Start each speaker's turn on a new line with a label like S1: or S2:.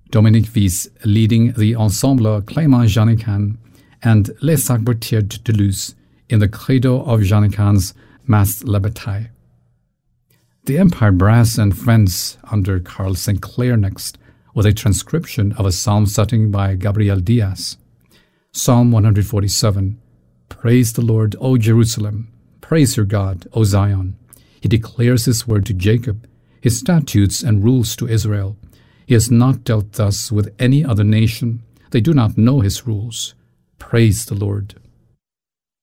S1: Dominique Vies leading the Ensemble Clément Janican, and Les Sac-Bertier de Toulouse in the Credo of Janican's Mass la Bataille. The Empire Brass and Friends under Carl St. Clair next, with a transcription of a psalm setting by Gabriel Diaz. Psalm 147. Praise the Lord, O Jerusalem. Praise your God, O Zion. He declares his word to Jacob, his statutes and rules to Israel. He has not dealt thus with any other nation. They do not know his rules. Praise the Lord.